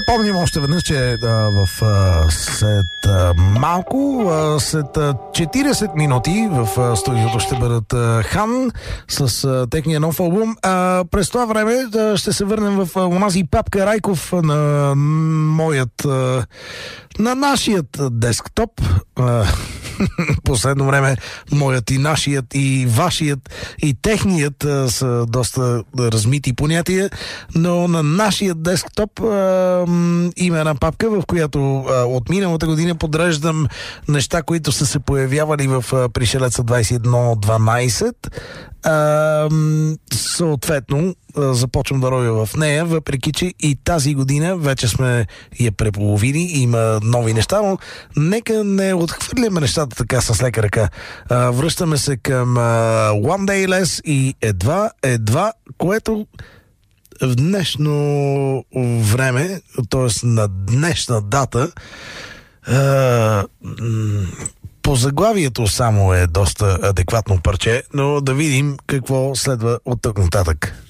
Напомним още веднъж, че след малко, след 40 минути в студиото ще бъдат Хан с техния нов албум. През това време ще се върнем в онази папка Райков на на нашият десктоп. Последно време моят и нашият и вашият и техният са доста размити понятия, но на нашия десктоп има една папка, в която от миналата година подреждам неща, които са се появявали в Пришелеца 2112. Съответно започвам да ровя в нея, въпреки че и тази година вече сме я преполовили, има нови неща, но нека не отхвърляме нещата така с лека ръка. Връщаме се към One Day Less и едва, което в днешно време, т.е. на днешна дата, по заглавието само е доста адекватно парче, но да видим какво следва от тук нататък.